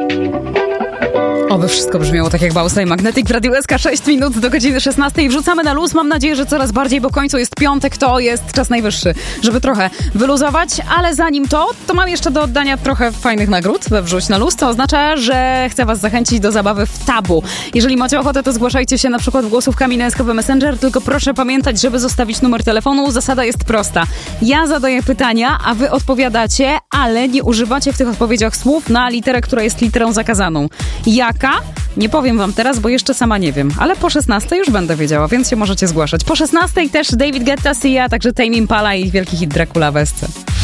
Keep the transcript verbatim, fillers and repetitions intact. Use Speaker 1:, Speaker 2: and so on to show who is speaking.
Speaker 1: Oby wszystko brzmiało tak jak Bausa Magnetic w Radiu S K. sześć minut do godziny szesnastej. Wrzucamy na luz. Mam nadzieję, że coraz bardziej, bo w końcu jest piątek, to jest czas najwyższy, żeby trochę wyluzować. Ale zanim to, to mam jeszcze do oddania trochę fajnych nagród we Wrzuć na luz. To oznacza, że chcę was zachęcić do zabawy w tabu. Jeżeli macie ochotę, to zgłaszajcie się na przykład głosówkami na S K W Messenger, tylko proszę pamiętać, żeby zostawić numer telefonu. Zasada jest prosta. Ja zadaję pytania, a wy odpowiadacie, ale nie używacie w tych odpowiedziach słów na literę, która jest literą zakazaną. Jaka? Nie powiem wam teraz, bo jeszcze sama nie wiem, ale po szesnastej już będę wiedziała, więc się możecie zgłaszać. Po szesnastej też David Guetta, Sia, także Tame Impala i wielki hit Dracula w S C.